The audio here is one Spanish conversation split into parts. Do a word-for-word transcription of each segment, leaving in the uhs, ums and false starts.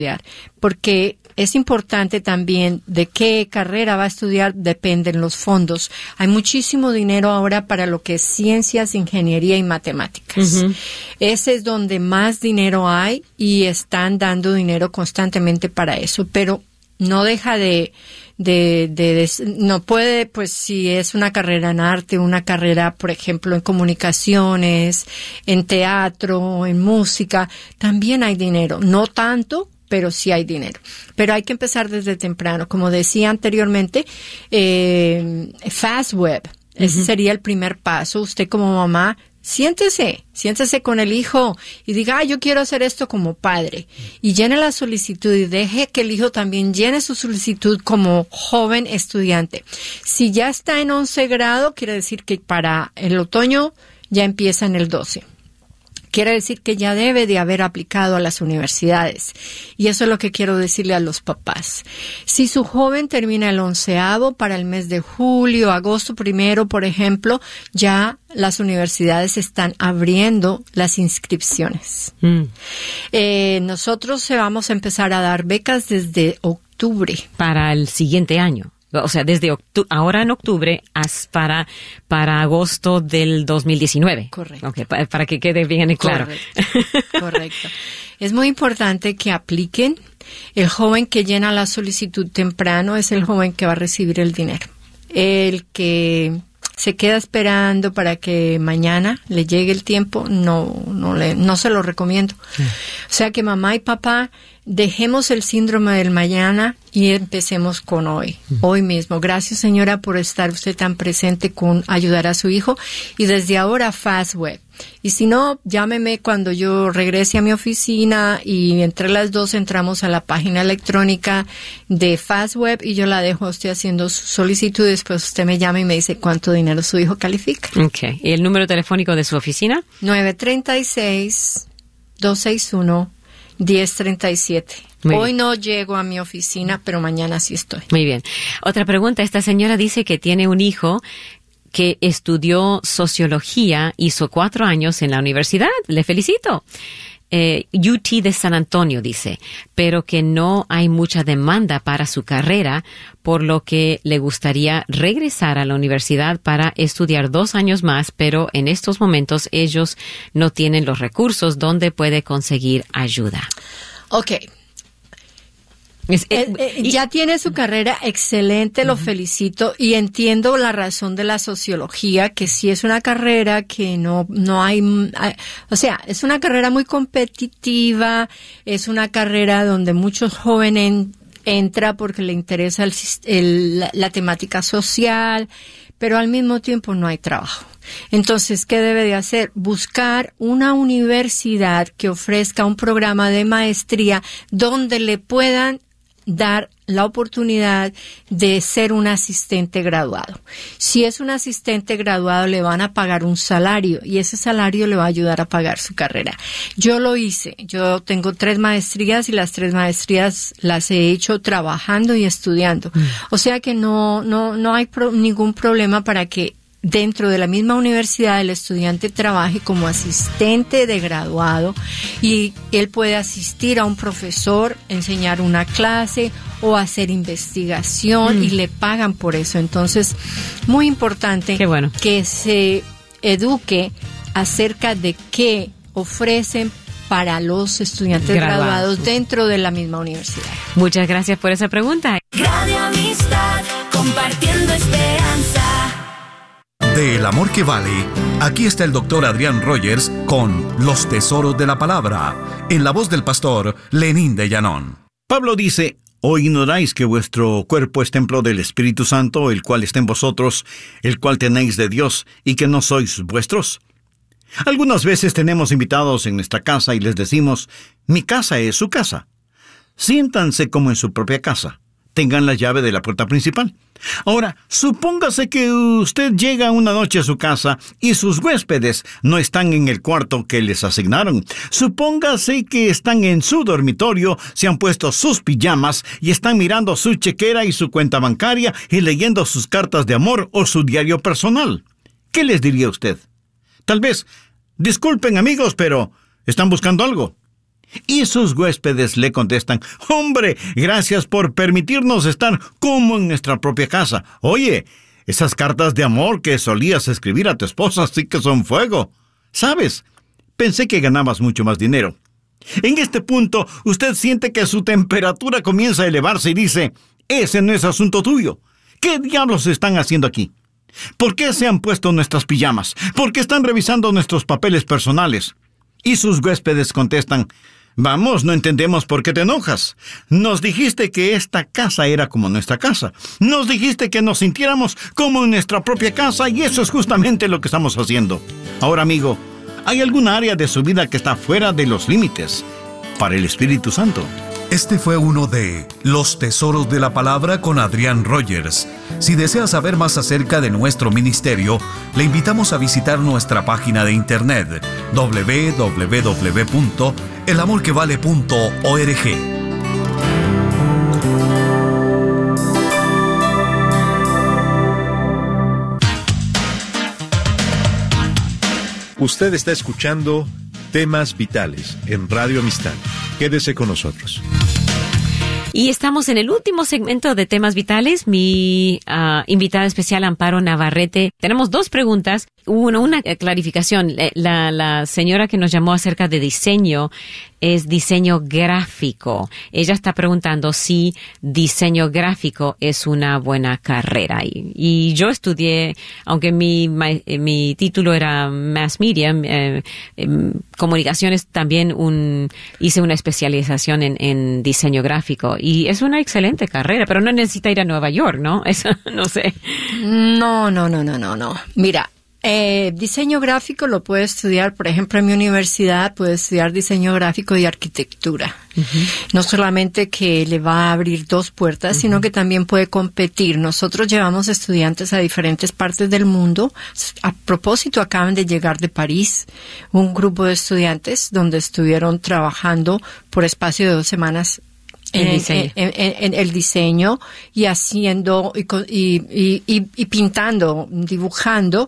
Porque es importante también de qué carrera va a estudiar, dependen los fondos. Hay muchísimo dinero ahora para lo que es ciencias, ingeniería y matemáticas. Uh-huh. Ese es donde más dinero hay y están dando dinero constantemente para eso, pero no deja de, de, de, de, no puede, pues si es una carrera en arte, una carrera, por ejemplo, en comunicaciones, en teatro, en música, también hay dinero. No tanto, pero sí hay dinero. Pero hay que empezar desde temprano. Como decía anteriormente, eh, FastWeb, uh-huh. Ese sería el primer paso. Usted como mamá, siéntese, siéntese con el hijo y diga, ah, yo quiero hacer esto como padre. Y llene la solicitud y deje que el hijo también llene su solicitud como joven estudiante. Si ya está en once grado, quiere decir que para el otoño ya empieza en el doce. Quiere decir que ya debe de haber aplicado a las universidades. Y eso es lo que quiero decirle a los papás. Si su joven termina el onceavo para el mes de julio, agosto primero, por ejemplo, ya las universidades están abriendo las inscripciones. Mm. Eh, nosotros vamos a empezar a dar becas desde octubre. Para el siguiente año. O sea, desde octu- ahora en octubre hasta para, para agosto del dos mil diecinueve. Correcto. Okay, para, para que quede bien claro. Correcto. Correcto. Es muy importante que apliquen. El joven que llena la solicitud temprano es el joven que va a recibir el dinero. El que se queda esperando para que mañana le llegue el tiempo, no, no, le, no se lo recomiendo. Sí. O sea que mamá y papá, dejemos el síndrome del mañana y empecemos con hoy, uh-huh. hoy mismo. Gracias, señora, por estar usted tan presente con ayudar a su hijo. Y desde ahora, FastWeb. Y si no, llámeme cuando yo regrese a mi oficina y entre las dos entramos a la página electrónica de FastWeb y yo la dejo a usted haciendo su solicitud. Después usted me llama y me dice cuánto dinero su hijo califica. Okay. ¿Y el número telefónico de su oficina? nueve tres seis, dos seis uno, uno cero tres siete. Muy Hoy bien. No llego a mi oficina, pero mañana sí estoy. Muy bien. Otra pregunta. Esta señora dice que tiene un hijo que estudió sociología, hizo cuatro años en la universidad. Le felicito. Eh, U T de San Antonio, dice, pero que no hay mucha demanda para su carrera, por lo que le gustaría regresar a la universidad para estudiar dos años más, pero en estos momentos ellos no tienen los recursos donde puede conseguir ayuda. Ok. Es, eh, eh, y, ya tiene su carrera excelente, lo uh-huh. felicito y entiendo la razón de la sociología, que sí es una carrera que no no hay, hay, o sea, es una carrera muy competitiva, es una carrera donde muchos jóvenes entra porque le interesa el, el, la, la temática social, pero al mismo tiempo no hay trabajo. Entonces, ¿qué debe de hacer? Buscar una universidad que ofrezca un programa de maestría donde le puedan dar la oportunidad de ser un asistente graduado. Si es un asistente graduado, le van a pagar un salario y ese salario le va a ayudar a pagar su carrera. Yo lo hice. Yo tengo tres maestrías y las tres maestrías las he hecho trabajando y estudiando. Mm. O sea que no, no, no hay pro- ningún problema para que dentro de la misma universidad el estudiante trabaje como asistente de graduado y él puede asistir a un profesor, enseñar una clase o hacer investigación mm. y le pagan por eso. Entonces, muy importante Qué bueno. que se eduque acerca de qué ofrecen para los estudiantes graduados. graduados dentro de la misma universidad. Muchas gracias por esa pregunta. Radio Amistad, compartiendo esperanza. De El Amor que Vale, aquí está el doctor Adrián Rogers con Los Tesoros de la Palabra, en la voz del pastor Lenín de Llanón. Pablo dice, ¿o ignoráis que vuestro cuerpo es templo del Espíritu Santo, el cual está en vosotros, el cual tenéis de Dios, y que no sois vuestros? Algunas veces tenemos invitados en nuestra casa y les decimos, mi casa es su casa. Siéntanse como en su propia casa. Tengan la llave de la puerta principal. Ahora, supóngase que usted llega una noche a su casa y sus huéspedes no están en el cuarto que les asignaron. Supóngase que están en su dormitorio, se han puesto sus pijamas y están mirando su chequera y su cuenta bancaria y leyendo sus cartas de amor o su diario personal. ¿Qué les diría usted? Tal vez, disculpen amigos, pero ¿están buscando algo? Y sus huéspedes le contestan: «Hombre, gracias por permitirnos estar como en nuestra propia casa. Oye, esas cartas de amor que solías escribir a tu esposa sí que son fuego. ¿Sabes? Pensé que ganabas mucho más dinero». En este punto, usted siente que su temperatura comienza a elevarse y dice: «Ese no es asunto tuyo. ¿Qué diablos están haciendo aquí? ¿Por qué se han puesto nuestras pijamas? ¿Por qué están revisando nuestros papeles personales?». Y sus huéspedes contestan: «Vamos, no entendemos por qué te enojas. Nos dijiste que esta casa era como nuestra casa. Nos dijiste que nos sintiéramos como en nuestra propia casa y eso es justamente lo que estamos haciendo. Ahora, amigo, ¿hay alguna área de su vida que está fuera de los límites para el Espíritu Santo?». Este fue uno de Los Tesoros de la Palabra con Adrián Rogers. Si desea saber más acerca de nuestro ministerio, le invitamos a visitar nuestra página de internet doble u doble u doble u punto el amor que vale punto org. Usted está escuchando Temas Vitales en Radio Amistad. Quédese con nosotros. Y estamos en el último segmento de Temas Vitales. Mi uh, invitada especial, Amparo Navarrete. Tenemos dos preguntas. Uno, una clarificación. La, la señora que nos llamó acerca de diseño es diseño gráfico. Ella está preguntando si diseño gráfico es una buena carrera. Y, y yo estudié, aunque mi, mi, mi título era Mass Media, eh, eh, comunicaciones, también un, hice una especialización en, en diseño gráfico. Y es una excelente carrera, pero no necesita ir a Nueva York, ¿no? Eso, no sé. No, no, no, no, no, no. Mira. Eh, diseño gráfico lo puede estudiar, por ejemplo, en mi universidad puede estudiar diseño gráfico y arquitectura. Uh-huh. No solamente que le va a abrir dos puertas, uh-huh. sino que también puede competir. Nosotros llevamos estudiantes a diferentes partes del mundo. A propósito, acaban de llegar de París un grupo de estudiantes donde estuvieron trabajando por espacio de dos semanas En el, en, en, en el diseño y haciendo y, y, y, y pintando, dibujando,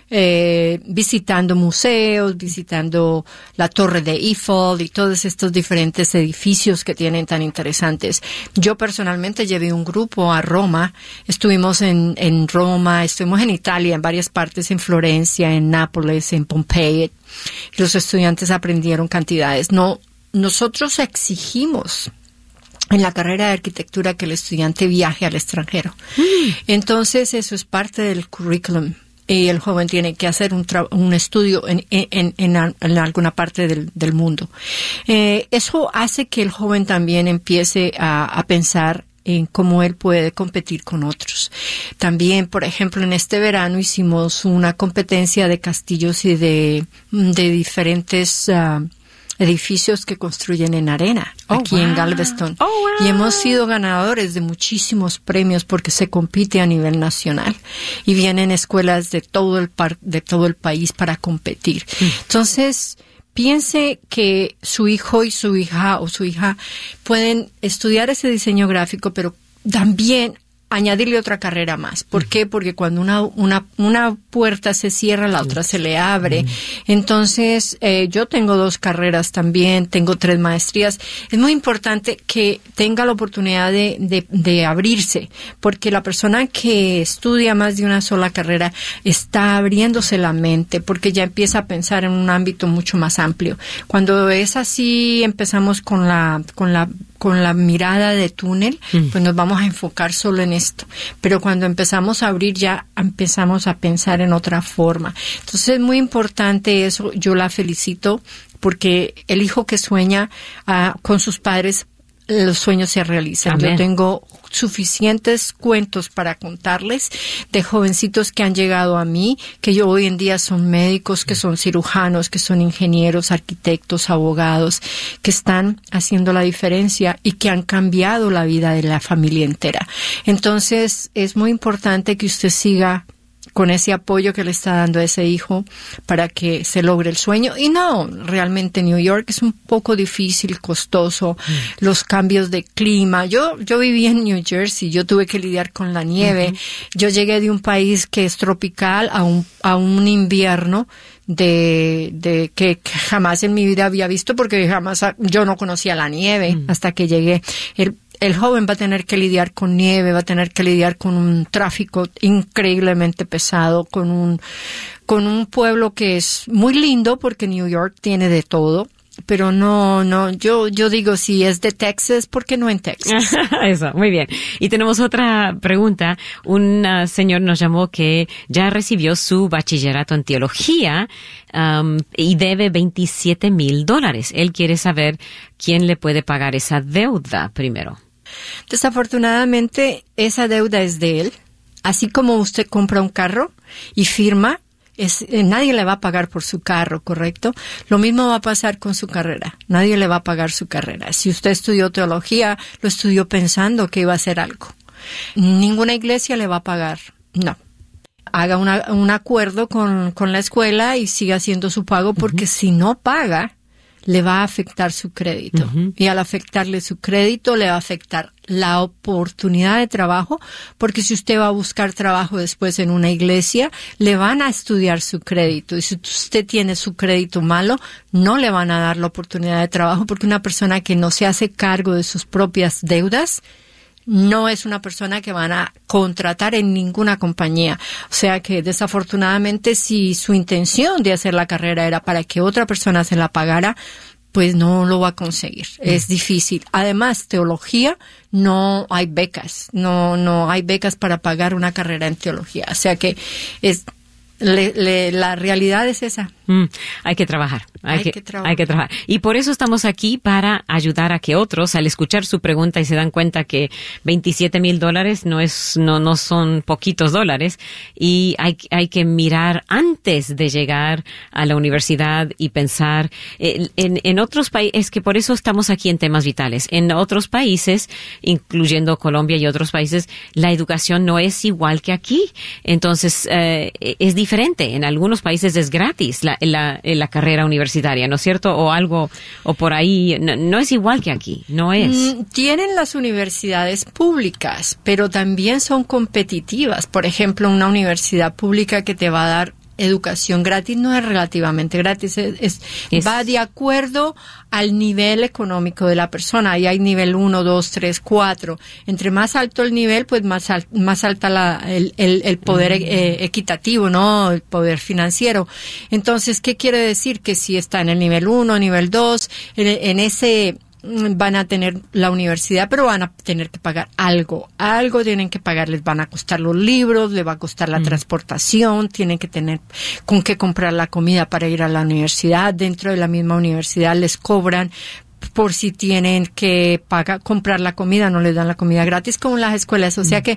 eh, visitando museos, visitando la Torre de Eiffel y todos estos diferentes edificios que tienen tan interesantes. Yo personalmente llevé un grupo a Roma, estuvimos en, en Roma, estuvimos en Italia, en varias partes, en Florencia, en Nápoles, en Pompeya. Los estudiantes aprendieron cantidades. No, nosotros exigimos en la carrera de arquitectura que el estudiante viaje al extranjero. Mm. Entonces, eso es parte del currículum. Y el joven tiene que hacer un, tra- un estudio en, en, en, en alguna parte del, del mundo. Eh, eso hace que el joven también empiece a, a pensar en cómo él puede competir con otros. También, por ejemplo, en este verano hicimos una competencia de castillos y de, de diferentes Uh, edificios que construyen en arena, oh, aquí wow. en Galveston. Oh, wow. Y hemos sido ganadores de muchísimos premios porque se compite a nivel nacional. Y vienen escuelas de todo el par- de todo el país para competir. Mm. Entonces, piense que su hijo y su hija o su hija pueden estudiar ese diseño gráfico, pero también añadirle otra carrera más. ¿Por qué? Porque cuando una una una puerta se cierra, la otra se le abre. Entonces, eh, yo tengo dos carreras también, tengo tres maestrías. Es muy importante que tenga la oportunidad de, de, de abrirse, porque la persona que estudia más de una sola carrera está abriéndose la mente, porque ya empieza a pensar en un ámbito mucho más amplio. Cuando es así, empezamos con la con la con la mirada de túnel, mm. pues nos vamos a enfocar solo en esto. Pero cuando empezamos a abrir, ya empezamos a pensar en otra forma. Entonces es muy importante eso. Yo la felicito porque el hijo que sueña uh, con sus padres, los sueños se realizan. Amén. Yo tengo suficientes cuentos para contarles de jovencitos que han llegado a mí, que yo hoy en día son médicos, que son cirujanos, que son ingenieros, arquitectos, abogados, que están haciendo la diferencia y que han cambiado la vida de la familia entera. Entonces, es muy importante que usted siga con ese apoyo que le está dando a ese hijo para que se logre el sueño. Y no, realmente New York es un poco difícil, costoso, mm. los cambios de clima. Yo, yo viví en New Jersey, yo tuve que lidiar con la nieve. Uh-huh. Yo llegué de un país que es tropical a un, a un invierno de, de que, que jamás en mi vida había visto, porque jamás yo no conocía la nieve mm. hasta que llegué. El, el joven va a tener que lidiar con nieve, va a tener que lidiar con un tráfico increíblemente pesado, con un, con un pueblo que es muy lindo porque New York tiene de todo. Pero no, no, yo, yo digo, si es de Texas, ¿por qué no en Texas? Eso, muy bien. Y tenemos otra pregunta. Un uh, señor nos llamó que ya recibió su bachillerato en teología um, y debe veintisiete mil dólares. Él quiere saber quién le puede pagar esa deuda primero. Desafortunadamente, esa deuda es de él. Así como usted compra un carro y firma, Es, eh, nadie le va a pagar por su carro, ¿correcto? Lo mismo va a pasar con su carrera. Nadie le va a pagar su carrera. Si usted estudió teología, lo estudió pensando que iba a hacer algo. Ninguna iglesia le va a pagar. No. Haga una, un acuerdo con, con la escuela y siga haciendo su pago, porque uh-huh. si no paga, le va a afectar su crédito. Uh-huh. Y al afectarle su crédito, le va a afectar la oportunidad de trabajo, porque si usted va a buscar trabajo después en una iglesia, le van a estudiar su crédito. Y si usted tiene su crédito malo, no le van a dar la oportunidad de trabajo, porque una persona que no se hace cargo de sus propias deudas no es una persona que van a contratar en ninguna compañía. O sea que desafortunadamente, si su intención de hacer la carrera era para que otra persona se la pagara, pues no lo va a conseguir. Mm. Es difícil. Además, teología, no hay becas. No, no hay becas para pagar una carrera en teología. O sea que es, le, le, la realidad es esa. Mm, hay que trabajar, hay, hay que, que trabajar. Hay que trabajar. Y por eso estamos aquí, para ayudar a que otros, al escuchar su pregunta y se dan cuenta que veintisiete mil dólares no es, no, no son poquitos dólares, y hay, hay que mirar antes de llegar a la universidad y pensar en, en, en otros países. Es que por eso estamos aquí en Temas Vitales. En otros países, incluyendo Colombia y otros países, la educación no es igual que aquí. Entonces, eh, es diferente. En algunos países es gratis la La, la carrera universitaria, ¿no es cierto? O algo, o por ahí, no, no es igual que aquí, no es. Tienen las universidades públicas, pero también son competitivas. Por ejemplo, una universidad pública que te va a dar educación gratis no es relativamente gratis, es, es, es va de acuerdo al nivel económico de la persona. Ahí hay nivel uno, dos, tres, cuatro. Entre más alto el nivel, pues más, al, más alta la, el, el, el poder mm. eh, equitativo, ¿no? El poder financiero. Entonces, ¿qué quiere decir? Que si está en el nivel uno, nivel dos, en, en ese van a tener la universidad, pero van a tener que pagar algo, algo tienen que pagar, les van a costar los libros, les va a costar la mm. transportación, tienen que tener con qué comprar la comida para ir a la universidad. Dentro de la misma universidad les cobran por si tienen que pagar, comprar la comida, no les dan la comida gratis como en las escuelas. O sea que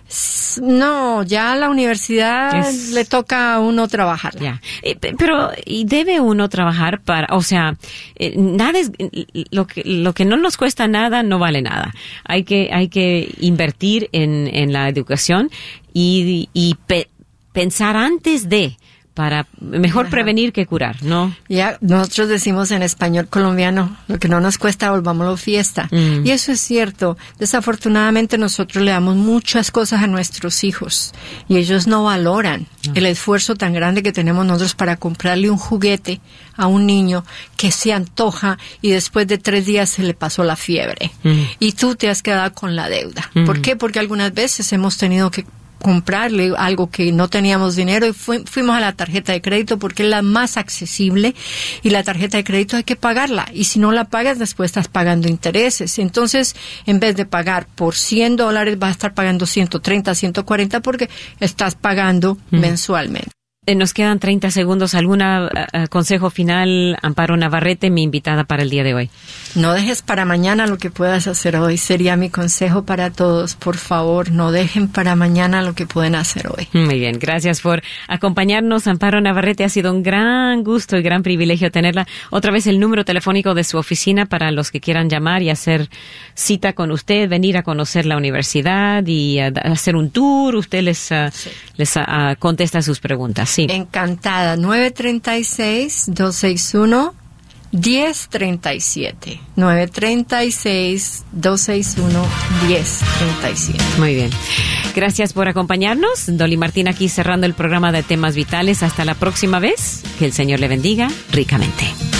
no, ya la universidad es, le toca a uno trabajar. Ya, eh, pero y debe uno trabajar para, o sea, eh, nada es lo que lo que no nos cuesta nada no vale nada. Hay que hay que invertir en en la educación y y pe, pensar antes de, para mejor Ajá. prevenir que curar, ¿no? Ya, nosotros decimos en español colombiano, lo que no nos cuesta, volvámoslo fiesta. Mm. Y eso es cierto. Desafortunadamente nosotros le damos muchas cosas a nuestros hijos y ellos no valoran no. el esfuerzo tan grande que tenemos nosotros para comprarle un juguete a un niño que se antoja y después de tres días se le pasó la fiebre. Mm. Y tú te has quedado con la deuda. Mm. ¿Por qué? Porque algunas veces hemos tenido que comprarle algo que no teníamos dinero y fu- fuimos a la tarjeta de crédito porque es la más accesible y la tarjeta de crédito hay que pagarla y si no la pagas después estás pagando intereses. Entonces, en vez de pagar por cien dólares vas a estar pagando ciento treinta, ciento cuarenta porque estás pagando mm. mensualmente. Eh, Nos quedan treinta segundos. ¿Algún uh, uh, consejo final, Amparo Navarrete, mi invitada para el día de hoy? No dejes para mañana lo que puedas hacer hoy. Sería mi consejo para todos. Por favor, no dejen para mañana lo que pueden hacer hoy. Muy bien. Gracias por acompañarnos, Amparo Navarrete. Ha sido un gran gusto y gran privilegio tenerla. Otra vez el número telefónico de su oficina para los que quieran llamar y hacer cita con usted, venir a conocer la universidad y uh, hacer un tour. Usted les, uh, sí. les uh, contesta sus preguntas. Sí. Encantada. nueve tres seis, dos seis uno, uno cero tres siete. nueve tres seis, dos seis uno, uno cero tres siete. Muy bien. Gracias por acompañarnos. Dolly Martín aquí cerrando el programa de Temas Vitales. Hasta la próxima vez. Que el Señor le bendiga ricamente.